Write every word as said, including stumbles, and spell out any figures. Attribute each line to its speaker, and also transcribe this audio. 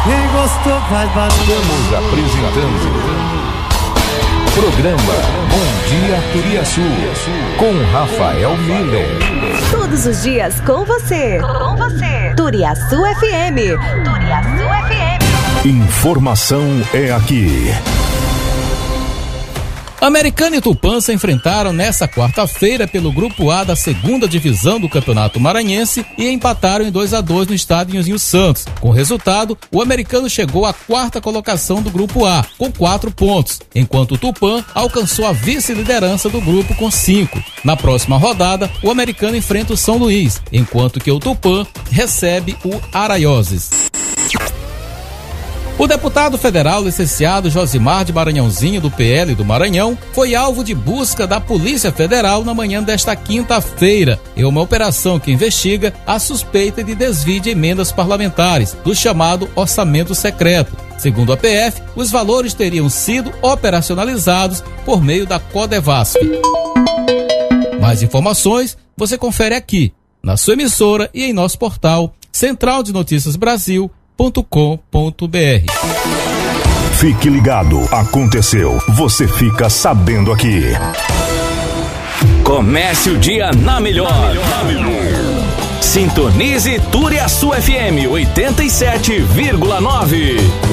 Speaker 1: Quem gostou faz barulho.
Speaker 2: Estamos apresentando Programa Bom Dia Turiaçu, com Rafael Miller.
Speaker 3: Todos os dias com você. Com você. Turiaçu F M. Turiaçu F M.
Speaker 2: Informação é aqui.
Speaker 4: Americana e Tupã se enfrentaram nesta quarta-feira pelo Grupo A da segunda divisão do Campeonato Maranhense e empataram em dois a dois no estádio Nhozinho Santos. Com o resultado, o Americano chegou à quarta colocação do Grupo A, com quatro pontos, enquanto o Tupã alcançou a vice-liderança do grupo com cinco. Na próxima rodada, o Americano enfrenta o São Luís, enquanto que o Tupã recebe o Araioses. O deputado federal licenciado Josimar de Maranhãozinho, do P L do Maranhão, foi alvo de busca da Polícia Federal na manhã desta quinta-feira, em uma operação que investiga a suspeita de desvio de emendas parlamentares, do chamado orçamento secreto. Segundo a P F, os valores teriam sido operacionalizados por meio da Codevasf. Mais informações você confere aqui, na sua emissora e em nosso portal central de notícias brasil ponto com ponto br.
Speaker 2: Fique ligado, aconteceu, você fica sabendo aqui.
Speaker 5: Comece o dia na melhor. Na melhor. Sintonize Turiaçu F M oitenta e sete vírgula nove.